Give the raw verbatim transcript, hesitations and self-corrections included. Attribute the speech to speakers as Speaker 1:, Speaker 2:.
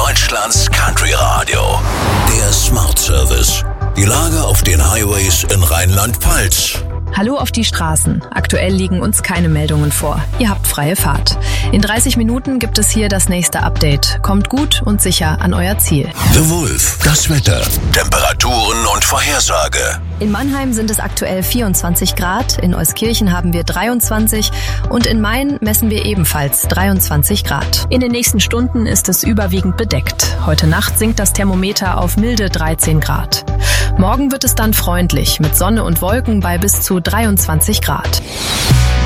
Speaker 1: Deutschlands Country Radio. Der Smart Service. Die Lage auf den Highways in Rheinland-Pfalz.
Speaker 2: Hallo auf die Straßen. Aktuell liegen uns keine Meldungen vor. Ihr habt freie Fahrt. In dreißig Minuten gibt es hier das nächste Update. Kommt gut und sicher an euer Ziel.
Speaker 1: The Wolf. Das Wetter. Temperaturen und Vorhersage.
Speaker 2: In Mannheim sind es aktuell vierundzwanzig Grad, in Euskirchen haben wir dreiundzwanzig und in Main messen wir ebenfalls dreiundzwanzig Grad. In den nächsten Stunden ist es überwiegend bedeckt. Heute Nacht sinkt das Thermometer auf milde dreizehn Grad. Morgen wird es dann freundlich mit Sonne und Wolken bei bis zu dreiundzwanzig Grad.